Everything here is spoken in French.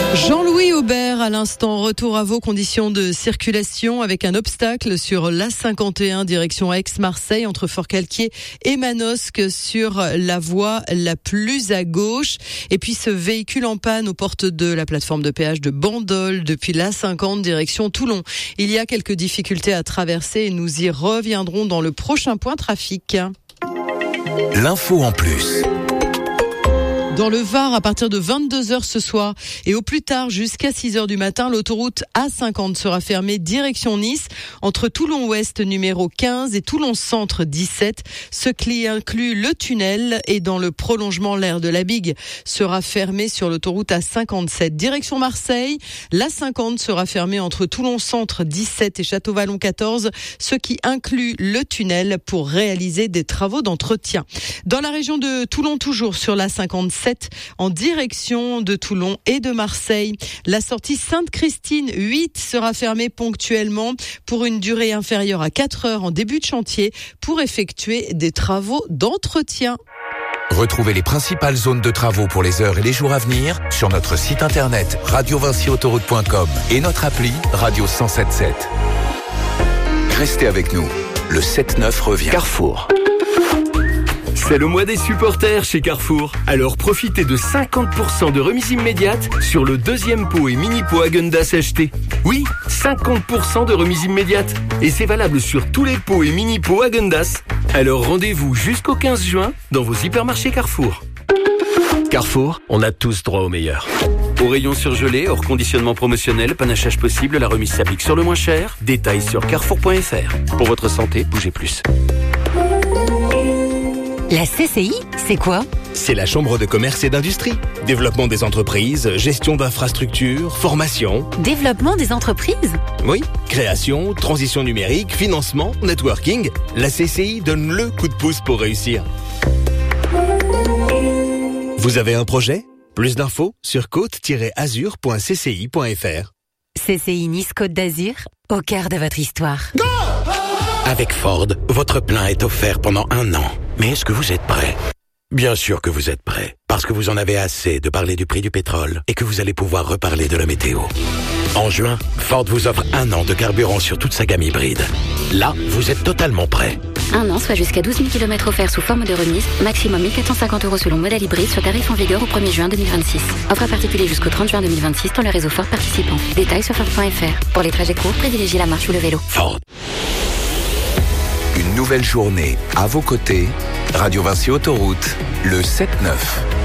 Jean-Louis Aubert, à l'instant, retour à vos conditions de circulation avec un obstacle sur l'A51 direction Aix-Marseille entre Forcalquier et Manosque sur la voie la plus à gauche. Et puis ce véhicule en panne aux portes de la plateforme de péage de Bandol depuis l'A50 direction Toulon. Il y a quelques difficultés à traverser et nous y reviendrons dans le prochain point trafic. L'info en plus. Dans le Var, à partir de 22h ce soir et au plus tard jusqu'à 6h du matin, l'autoroute A50 sera fermée direction Nice entre Toulon-Ouest numéro 15 et Toulon-Centre 17. Ce qui inclut le tunnel et dans le prolongement, l'aire de la Bigue sera fermée sur l'autoroute A57 direction Marseille. L'A50 sera fermée entre Toulon-Centre 17 et Château-Vallon 14, ce qui inclut le tunnel pour réaliser des travaux d'entretien. Dans la région de Toulon, toujours sur l'A57, en direction de Toulon et de Marseille. La sortie Sainte-Christine 8 sera fermée ponctuellement pour une durée inférieure à 4 heures en début de chantier pour effectuer des travaux d'entretien. Retrouvez les principales zones de travaux pour les heures et les jours à venir sur notre site internet radiovinciautoroute.com et notre appli Radio 107.7. Restez avec nous. Le 7-9 revient. Carrefour. C'est le mois des supporters chez Carrefour. Alors profitez de 50% de remise immédiate sur le deuxième pot et mini-pot Häagen-Dazs acheté. Oui, 50% de remise immédiate. Et c'est valable sur tous les pots et mini-pots Häagen-Dazs. Alors rendez-vous jusqu'au 15 juin dans vos hypermarchés Carrefour. Carrefour, on a tous droit au meilleur. Au rayon surgelé, hors conditionnement promotionnel, panachage possible, la remise s'applique sur le moins cher. Détails sur carrefour.fr. Pour votre santé, bougez plus. La CCI, c'est quoi ? C'est la Chambre de commerce et d'industrie. Développement des entreprises, gestion d'infrastructures, formation. Développement des entreprises ? Oui, création, transition numérique, financement, networking. La CCI donne le coup de pouce pour réussir. Vous avez un projet ? Plus d'infos sur côte-azur.cci.fr. CCI Nice Côte d'Azur, au cœur de votre histoire. Go! Avec Ford, votre plein est offert pendant 1 an. Mais est-ce que vous êtes prêt ? Bien sûr que vous êtes prêt, parce que vous en avez assez de parler du prix du pétrole et que vous allez pouvoir reparler de la météo. En juin, Ford vous offre 1 an de carburant sur toute sa gamme hybride. Là, vous êtes totalement prêt. 1 an, soit jusqu'à 12 000 km offerts sous forme de remise, maximum 1 450 € selon modèle hybride, sur tarif en vigueur au 1er juin 2026. Offre à particulier jusqu'au 30 juin 2026 dans le réseau Ford participant. Détails sur Ford.fr. Pour les trajets courts, privilégiez la marche ou le vélo. Ford. Une nouvelle journée à vos côtés. Radio Vinci Autoroute, le 7-9.